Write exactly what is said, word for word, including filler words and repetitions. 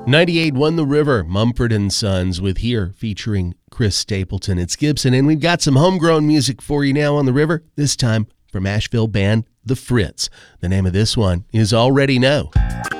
ninety-eight won the river, Mumford and Sons with Here featuring Chris Stapleton. It's Gibson, and we've got some homegrown music for you now on the river, this time from Asheville band The Fritz. The name of this one is Already Know.